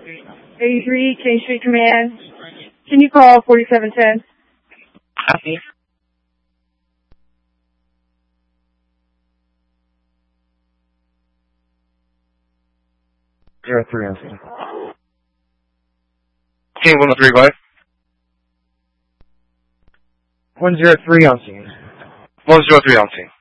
83 King Street Command. Can you call 4710? Copy. Zero 3 on scene. King 103, go ahead. 103 on scene. 103 on scene.